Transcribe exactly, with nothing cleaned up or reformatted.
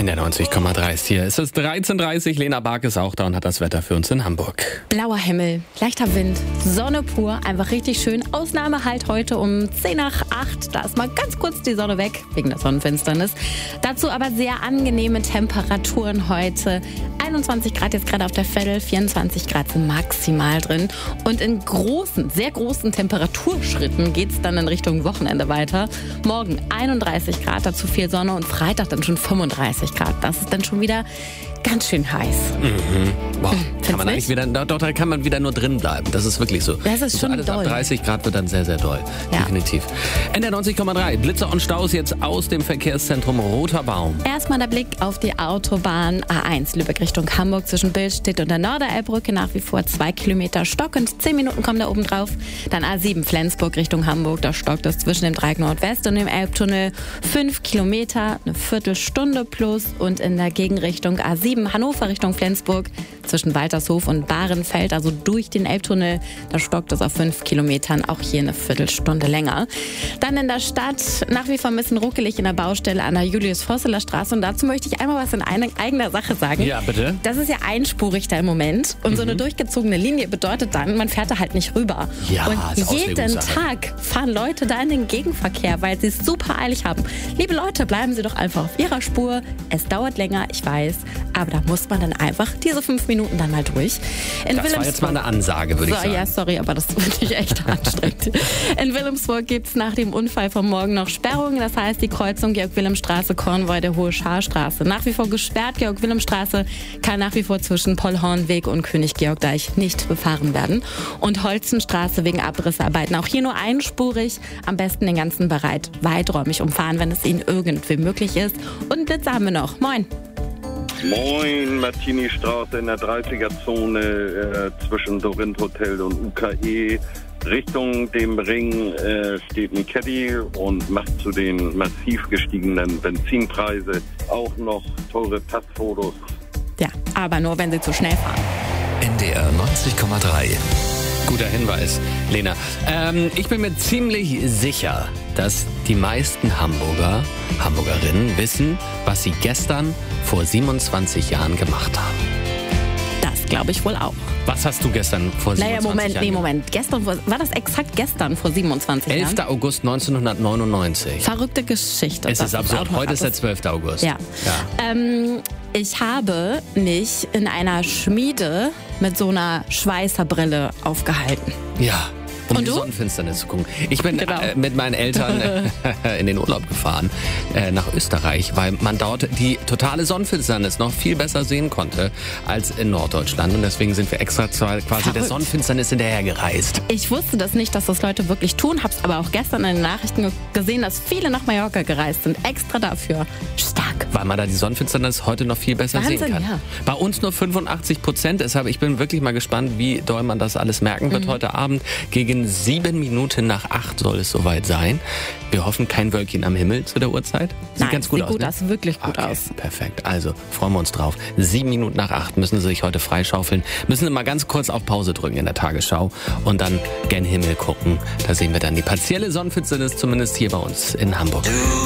In der neunzig Komma drei ist hier. Es ist dreizehn Uhr dreißig, Lena Bark ist auch da und hat das Wetter für uns in Hamburg. Blauer Himmel, leichter Wind, Sonne pur, einfach richtig schön. Ausnahme halt heute um zehn nach acht. Da ist mal ganz kurz die Sonne weg, wegen der Sonnenfinsternis. Dazu aber sehr angenehme Temperaturen heute. einundzwanzig Grad jetzt gerade auf der Veddel, vierundzwanzig Grad sind maximal drin. Und in großen, sehr großen Temperaturschritten geht es dann in Richtung Wochenende weiter. Morgen einunddreißig Grad, dazu viel Sonne und Freitag dann schon fünfunddreißig Grad. Das ist dann schon wieder ganz schön heiß. Mhm. Boah, Hm, kann man eigentlich wieder, doch, da kann man wieder nur drin bleiben. Das ist wirklich so. Das ist Und schon alles doll. Ab dreißig Grad wird dann sehr, sehr doll. Ja. Definitiv. In der neunzig Komma drei. Blitzer und Staus jetzt aus dem Verkehrszentrum Roter Baum. Erstmal der Blick auf die Autobahn A eins, Lübeck Richtung Hamburg zwischen Billstedt und der Norderelbbrücke. Nach wie vor zwei Kilometer stockend. Zehn Minuten kommen da oben drauf. Dann A sieben Flensburg Richtung Hamburg. Da stockt es zwischen dem Dreieck Nordwest und dem Elbtunnel. Fünf Kilometer, eine Viertelstunde plus. Und in der Gegenrichtung A sieben Hannover Richtung Flensburg zwischen Waltershof und Bahrenfeld, also durch den Elbtunnel. Da stockt es auf fünf Kilometern. Auch hier eine Viertelstunde länger. Dann in der Stadt nach wie vor ein bisschen ruckelig in der Baustelle an der Julius-Vosseler Straße. Und dazu möchte ich einmal was in eigener Sache sagen. Ja, bitte. Das ist ja einspurig da im Moment. Und so eine durchgezogene Linie bedeutet dann, man fährt da halt nicht rüber. Ja, und ist jeden Auslegungssache. Tag fahren Leute da in den Gegenverkehr, weil sie es super eilig haben. Liebe Leute, bleiben Sie doch einfach auf Ihrer Spur. Es dauert länger, ich weiß. Aber da muss man dann einfach diese fünf Minuten dann mal durch. In Das war jetzt mal eine Ansage, würde ich so, sagen. Ja, sorry, aber das finde ich echt anstrengend. In Wilhelmsburg gibt es nach dem Unfall vom Morgen noch Sperrungen. Das heißt, die Kreuzung Georg-Wilhelm-Straße, Konvoi der Hohe Scharstraße nach wie vor gesperrt. Georg-Wilhelm-Straße kann nach wie vor zwischen Pollhornweg und König-Georg-Deich nicht befahren werden. Und Holzenstraße wegen Abrissarbeiten. Auch hier nur einspurig. Am besten den ganzen Bereich weiträumig umfahren, wenn es Ihnen irgendwie möglich ist. Und einen Blitzer haben wir noch. Moin. Moin, Martini-Straße in der dreißiger-Zone äh, zwischen Dorint Hotel und U K E. Richtung dem Ring äh, steht ein Caddy und macht zu den massiv gestiegenen Benzinpreisen auch noch teure Passfotos. Ja, aber nur, wenn Sie zu schnell fahren. N D R neunzig Komma drei. Guter Hinweis, Lena. Ähm, ich bin mir ziemlich sicher, dass die meisten Hamburger, Hamburgerinnen wissen, was sie gestern vor siebenundzwanzig Jahren gemacht haben. Das glaube ich wohl auch. Was hast du gestern vor Naja, siebenundzwanzig Moment, Jahren nee, gemacht? Moment. Gestern, war war das exakt gestern vor siebenundzwanzig Jahren? elfter August neunzehnhundertneunundneunzig. Verrückte Geschichte. Es dass ist das absurd. auch noch Heute ist der alles- zwölfter August. Ja. ja. Ähm, ich habe mich in einer Schmiede mit so einer Schweißerbrille aufgehalten. Ja. Um Und die du? Sonnenfinsternis zu gucken. Ich bin Genau. äh, mit meinen Eltern äh, in den Urlaub gefahren äh, nach Österreich, weil man dort die totale Sonnenfinsternis noch viel besser sehen konnte als in Norddeutschland. Und deswegen sind wir extra zwar quasi der Verrückt. Sonnenfinsternis hinterhergereist. Ich wusste das nicht, dass das Leute wirklich tun, hab's aber auch gestern in den Nachrichten gesehen, dass viele nach Mallorca gereist sind, extra dafür. Stark. Weil man da die Sonnenfinsternis heute noch viel besser Wahnsinn, sehen kann. ja. Bei uns nur fünfundachtzig Prozent. Deshalb, ich bin wirklich mal gespannt, wie doll man das alles merken wird Mhm. heute Abend. Gegen sieben Minuten nach acht soll es soweit sein. Wir hoffen, kein Wölkchen am Himmel zu der Uhrzeit. Sieht Nein, ganz gut sieht aus. gut ne? aus, wirklich gut Okay, aus. perfekt. Also freuen wir uns drauf. Sieben Minuten nach acht müssen Sie sich heute freischaufeln. Müssen Sie mal ganz kurz auf Pause drücken in der Tagesschau und dann gen Himmel gucken. Da sehen wir dann die partielle Sonnenfinsternis, zumindest hier bei uns in Hamburg.